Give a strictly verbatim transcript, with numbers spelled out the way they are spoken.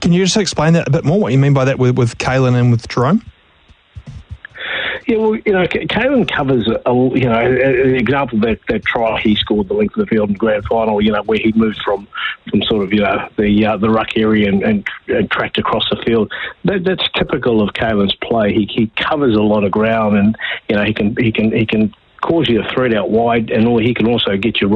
Can you just explain that a bit more, what you mean by that with, with Kalyn and with Jarome? Yeah, well, you know, Kalyn covers, a, you know, an example, that, that try he scored the length of the field in the grand final, you know, where he moved from, from sort of, you know, the uh, the ruck area and, and, and tracked across the field. That, that's typical of Kalyn's play. He he covers a lot of ground, and, you know, he can he can he can cause you a threat out wide, and he can also get you